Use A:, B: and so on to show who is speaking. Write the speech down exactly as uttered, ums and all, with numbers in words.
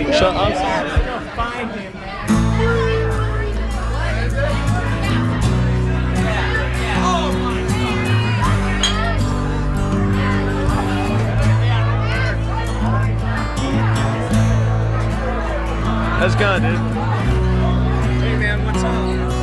A: Shut up. How's it going, dude?
B: Hey man, what's up?